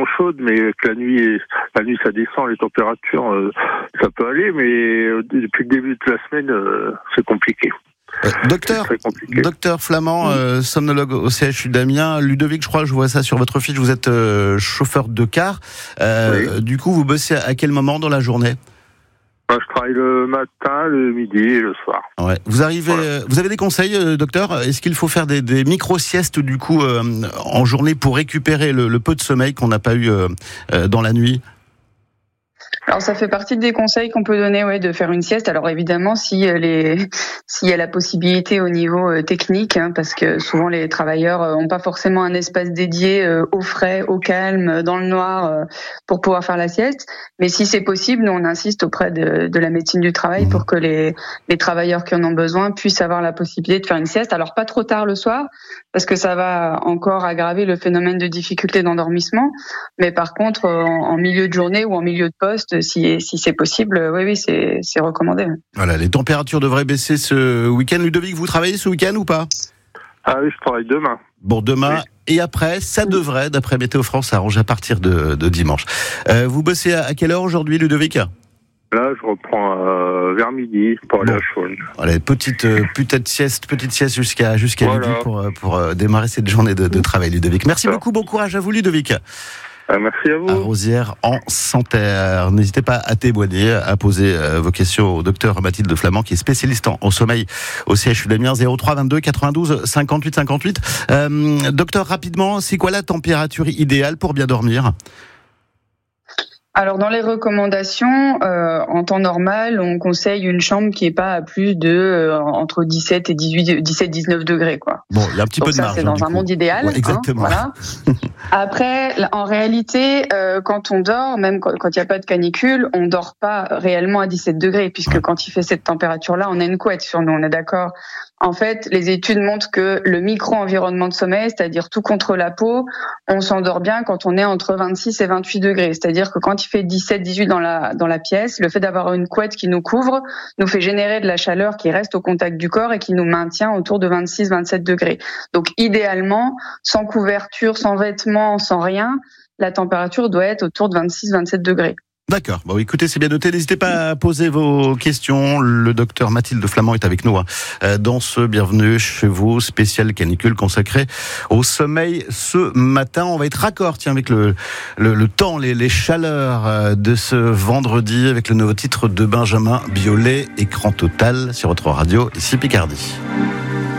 chaude, mais que la nuit ça descend, les températures, ça peut aller, mais depuis le début de la semaine, c'est compliqué. Docteur Flamand, somnologue au CHU d'Amiens. Ludovic, je crois, je vois ça sur votre fiche, vous êtes chauffeur de car. Oui. Du coup, vous bossez à quel moment dans la journée ? Je travaille le matin, le midi et le soir. Ouais. Vous avez des conseils, docteur ? Est-ce qu'il faut faire des micro-siestes du coup en journée pour récupérer le peu de sommeil qu'on n'a pas eu dans la nuit ? Alors ça fait partie des conseils qu'on peut donner, de faire une sieste. Alors évidemment, s'il y a la possibilité au niveau technique, parce que souvent les travailleurs ont pas forcément un espace dédié au frais, au calme, dans le noir pour pouvoir faire la sieste. Mais si c'est possible, nous on insiste auprès de la médecine du travail pour que les travailleurs qui en ont besoin puissent avoir la possibilité de faire une sieste. Alors pas trop tard le soir, parce que ça va encore aggraver le phénomène de difficulté d'endormissement. Mais par contre, en milieu de journée ou en milieu de poste, si c'est possible, oui, c'est recommandé. Voilà, les températures devraient baisser ce week-end. Ludovic, vous travaillez ce week-end ou pas ? Ah oui, je travaille demain. Bon, demain, oui. Et après, ça devrait, d'après Météo France, s'arranger à partir de dimanche. Vous bossez à quelle heure aujourd'hui, Ludovic ? Là, je reprends vers midi pour aller à Chaulnes. Voilà, petite sieste jusqu'à midi pour démarrer cette journée de travail, Ludovic. Merci beaucoup, bon courage à vous, Ludovic. Merci à vous. À Rosières, en Santerre. N'hésitez pas à témoigner, à poser vos questions au docteur Mathilde Flamand, qui est spécialiste en sommeil au CHU d'Amiens. 03 22 92 58 58. Docteur, rapidement, c'est quoi la température idéale pour bien dormir ? Alors dans les recommandations, en temps normal, on conseille une chambre qui est pas à plus de entre 17 et 19 degrés, quoi. Bon, il y a un petit peu de marge. Ça, c'est dans un monde idéal. Ouais, exactement. Voilà. Après, en réalité, quand on dort, même quand il n'y a pas de canicule, on dort pas réellement à 17 degrés, puisque quand il fait cette température-là, on a une couette sur nous, on est d'accord. En fait, les études montrent que le micro-environnement de sommeil, c'est-à-dire tout contre la peau, on s'endort bien quand on est entre 26 et 28 degrés. C'est-à-dire que quand il fait 17, 18 dans la pièce, le fait d'avoir une couette qui nous couvre nous fait générer de la chaleur qui reste au contact du corps et qui nous maintient autour de 26, 27 degrés. Donc, idéalement, sans couverture, sans vêtements, sans rien, la température doit être autour de 26, 27 degrés. D'accord. Bon, écoutez, c'est bien noté. N'hésitez pas à poser vos questions. Le docteur Mathilde Flamand est avec nous dans ce Bienvenue chez vous spécial canicule consacré au sommeil ce matin. On va être raccord, avec le temps, les chaleurs de ce vendredi avec le nouveau titre de Benjamin Biolay, Écran total sur votre radio ici Picardie.